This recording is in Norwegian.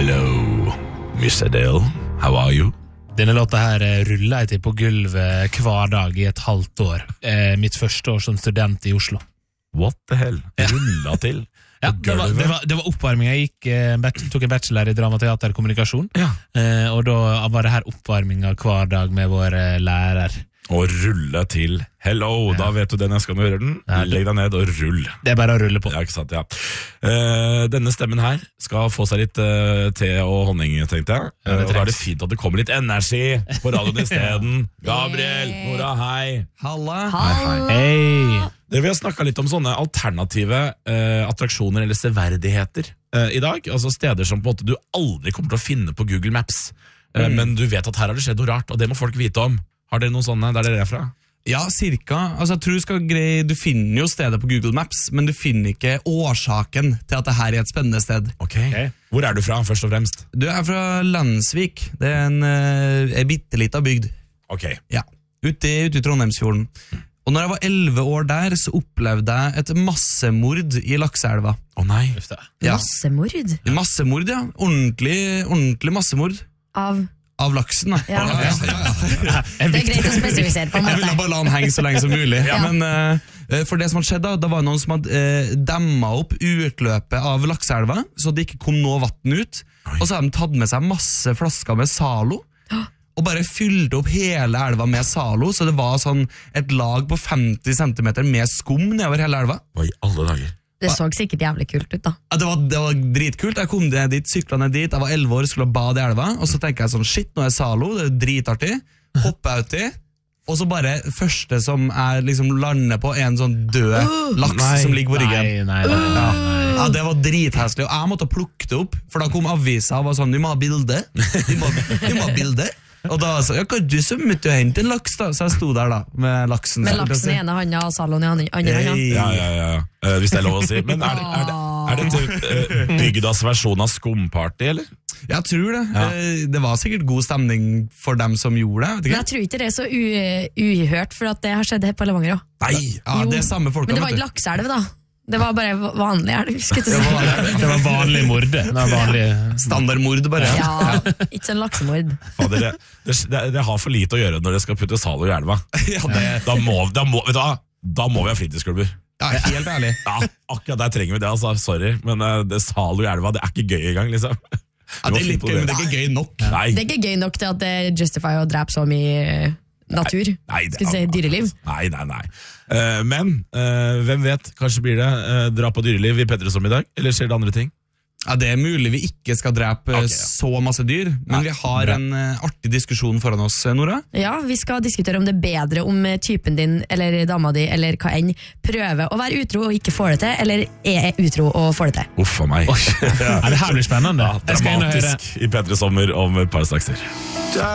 Hello, Mr. Dale. How are you? Denne låta her ruller jeg til på gulvet hver dag i et halvt år. Mitt første år som student i Oslo. What the hell? Rulla til? Ja, det var oppvarming. Jeg tok en bachelor i drama, teater og kommunikasjon. Ja. Og da var det her oppvarminga hver dag med vår lærer. Og rulle til hello, da vet du den jeg skal gjøre den. Legg deg ned og rull. Det er bare å rulle på. Ja, ikke sant, ja. Denne stemmen her skal få seg litt te og honning, tenkte jeg. Og da er det fint at det kommer litt energi på radioen i stedet. Gabriel, Nora, hei. Halla. Hei. Vi har snakket litt om sånne alternative attraksjoner eller severdigheter i dag. Altså steder som på en måte du aldri kommer til å finne på Google Maps. Men du vet at her har det skjedd noe rart, og det må folk vite om. Har dere noen sånne der dere er fra? Ja, cirka. Altså, jeg tror du finner jo stedet på Google Maps, men du finner ikke årsaken til at det her er et spennende sted. Ok. Hvor er du fra, først og fremst? Du er fra Landsvik. Det er en bittelita bygd. Ok. Ja, ute i Trondheimsfjorden. Og når jeg var 11 år der, så opplevde jeg et massemord i Lakseelva. Å nei. Ja. Massemord? Massemord, ja. Ordentlig massemord. Av laksen, da. Ja. Det er greit å spesifisere på en Jeg måte. ville bare la den henge så lenge som mulig. Ja. Men for det som hadde skjedd da var noen som hadde demmet opp utløpet av Lakseelva, så det ikke kom noe vatten ut. Og så hadde de tatt med seg masse flasker med Zalo, og bare fylte opp hele elva med Zalo, så det var sånn et lag på 50 centimeter med skum nedover hele elva. Hva i alle dager? Det så sikkert jævlig kult ut da. Ja, det var dritkult. Jeg kom ned dit, syklet ned dit. Jeg var 11 år, skulle bade i elva. Og så tenker jeg sånn, shit, nå er Zalo, det er dritartig. Hopper jeg uti. Og så bare første som er liksom lander på en sånn død laks som ligger på ryggen. Nei. Ja, det var drithæslig. Og jeg måtte plukke det opp, for da kom avisa og var sånn, du må ha bilde. Du må ha bilde. Og da sa jeg, kan du så måtte jo hente en laks da? Så jeg sto der da, med laksen. Med laksen i ene handa og Zaloen i andre handa. Ja. Hvis det er lov å si. Men er dette bygdas versjon av skumparty, eller? Jeg tror det. Ja. Det var sikkert god stemning for dem som gjorde det. Men jeg tror ikke det er så uhørt, for at det har skjedd her på Levanger også. Nei, ja, det er samme folk. Men det var ikke lakseelv da. Det var bare vanlig elv, skulle jeg si. Det var vanlig mord. Det var vanlig standardmord bare. Ja, ikke sånn laksemord. Det har for lite å gjøre når det skal putte Zalo i elva. Da må vi ha fritidsklubber. Ja, helt ærlig. Ja, akkurat der trenger vi det, altså. Sorry, men det Zalo i elva, det er ikke gøy engang, liksom. Ja, det er litt gøy, men det er ikke gøy nok. Nei. Det er ikke gøy nok til at det justifier å drepe så mye natur. Nei, skal vi si dyreliv. Nei. Men hvem vet, kanskje blir det dra på dyreliv i Pettersom i dag, eller skjer det andre ting? Ja, det er mulig vi ikke skal drepe så masse dyr, men vi har en artig diskusjon foran oss, Nora. Ja, vi skal diskutere om det er bedre om typen din, eller dama di, eller hva enn, prøver å være utro og ikke får det til, eller er utro og får det til. Uff a meg. Det her blir spennende. Dramatisk i P3 Sommer om et par straks.